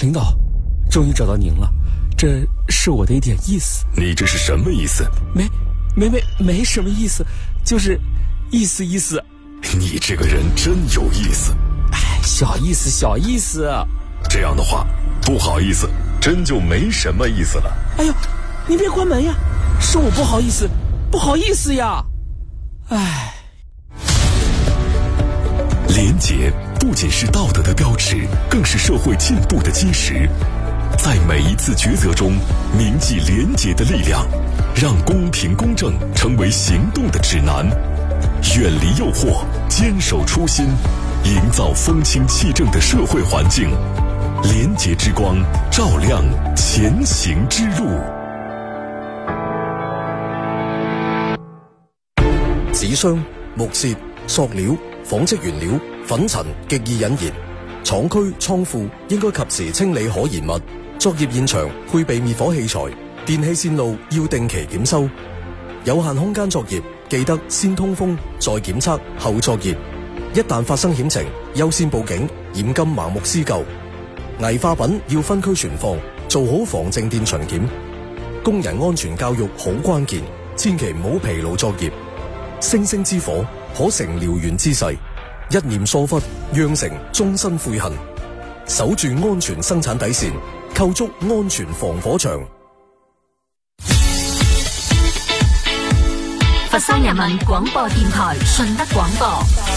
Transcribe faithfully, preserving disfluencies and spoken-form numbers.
领导，终于找到您了，这是我的一点意思。 你这是什么意思？ 没没没没什么意思，就是意思意思。 你这个人真有意思。 哎，小意思小意思。 这样的话，不好意思，真就没什么意思了。 哎呦，你别关门呀，是我不好意思，不好意思呀。哎， 廉洁不仅是道德的标尺，更是社会进步的基石。在每一次抉择中铭记廉洁的力量，让公平公正成为行动的指南。远离诱惑，坚守初心，营造风清气正的社会环境。廉洁之光照亮前行之路。 紙箱、木屑、塑料、紡織原料、粉塵極易引燃，廠區倉庫應該及時清理可燃物。作業現場配備滅火器材，電氣線路要定期檢修。有限空間作業，記得先通風，再檢測，後作業。一旦發生險情，優先報警，嚴禁盲目施救。危化品要分區存放，做好防靜電巡檢。工人安全教育好關鍵，千祈唔好疲勞作業。星星之火可成燎原之勢，一念疏忽釀成終身悔恨。守住安全生產底線，構築安全防火牆。 佛山人民廣播電台順德廣播。